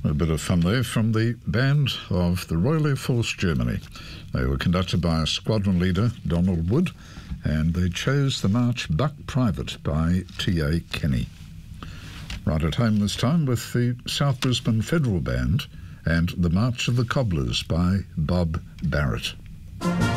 A bit of fun there from the band of the Royal Air Force Germany. They were conducted by a squadron leader, Donald Wood, and they chose the march Buck Private by T.A. Kenny. Right at home this time with the South Brisbane Federal Band and the March of the Cobblers by Bob Barrett.